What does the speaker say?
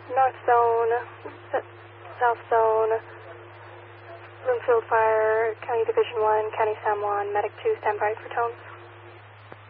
North Zone, South Zone, Bloomfield Fire, County Division 1, County San Juan, Medic 2, stand by for tones.